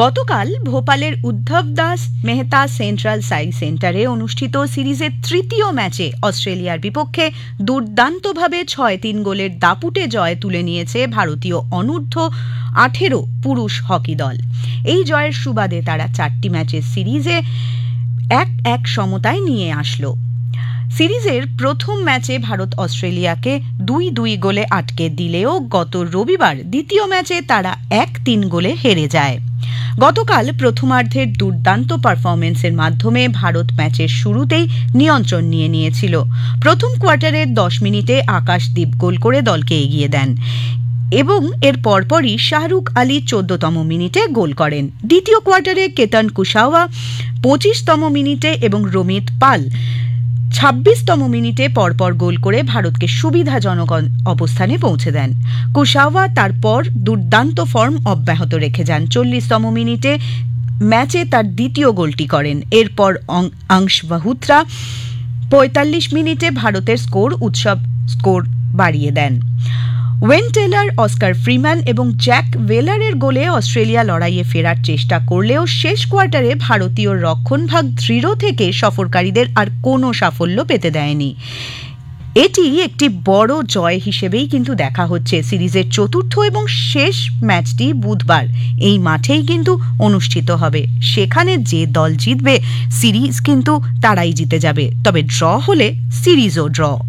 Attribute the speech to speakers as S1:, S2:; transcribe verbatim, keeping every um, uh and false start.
S1: গতকাল ভোপালের উদ্ধব দাস মেহতা সেন্ট্রাল সাই সেন্টারে অনুষ্ঠিত সিরিজের তৃতীয় ম্যাচে অস্ট্রেলিয়ার বিপক্ষে দুর্দান্তভাবে ছয় তিন গোলের দাপুটে জয় তুলে নিয়েছে ভারতীয় অনূর্ধ্ব আঠেরো পুরুষ হকি দল। এই জয়ের সুবাদে তারা চারটি ম্যাচের সিরিজে এক এক সমতায় নিয়ে আসলো। সিরিজের প্রথম ম্যাচে ভারত অস্ট্রেলিয়াকে দুই দুই গোলে আটকে দিলেও গত রবিবার দ্বিতীয় ম্যাচে তারা এক তিন গোলে হেরে যায়। গতকাল প্রথমার্ধের দুর্দান্ত পারফরমেন্সের মাধ্যমে ভারত ম্যাচের শুরুতেই নিয়ন্ত্রণ নিয়ে নিয়েছিল। প্রথম কোয়ার্টারের দশ মিনিটে আকাশদীপ গোল করে দলকে এগিয়ে দেন এবং এর পরপরই শাহরুখ আলী চোদ্দতম মিনিটে গোল করেন। দ্বিতীয় কোয়ার্টারে কেতন কুশাওয়া পঁচিশতম মিনিটে এবং রমিত পাল ছাব্বিশতম মিনিটে পরপর গোল করে ভারতকে সুবিধাজনক অবস্থানে পৌঁছে দেন। কুশাওয়া তারপর দুর্দান্ত ফর্ম অব্যাহত রেখে যান। চল্লিশতম মিনিটে ম্যাচে তার দ্বিতীয় গোলটি করেন। এরপর অংশ বাহুত্রা পঁয়তাল্লিশ মিনিটে ভারতের স্কোর উৎসব স্কোর বাড়িয়ে দেন। ওয়েন টেলর, অস্কার ফ্রিম্যান এবং জ্যাক ওয়েলারের গোলে অস্ট্রেলিয়া লড়াইয়ে ফেরার চেষ্টা করলেও শেষ কোয়ার্টারে ভারতীয় রক্ষণভাগ দৃঢ় থেকে সফরকারীদের আর কোনো সাফল্য পেতে দেয়নি। এটি একটি বড় জয় হিসেবেই কিন্তু দেখা হচ্ছে। সিরিজের চতুর্থ এবং শেষ ম্যাচটি বুধবার এই মাঠেই কিন্তু অনুষ্ঠিত হবে। সেখানে যে দল জিতবে সিরিজ কিন্তু তারাই জিতে যাবে, তবে ড্র হলে সিরিজও ড্র।